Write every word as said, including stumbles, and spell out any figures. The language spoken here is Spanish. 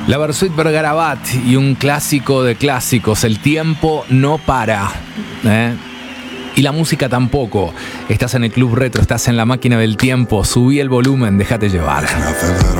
La Versuit Vergarabat y un clásico de clásicos, el tiempo no para, ¿eh? Y la música tampoco. Estás en el Club Retro, estás en la máquina del tiempo, subí el volumen, déjate llevar.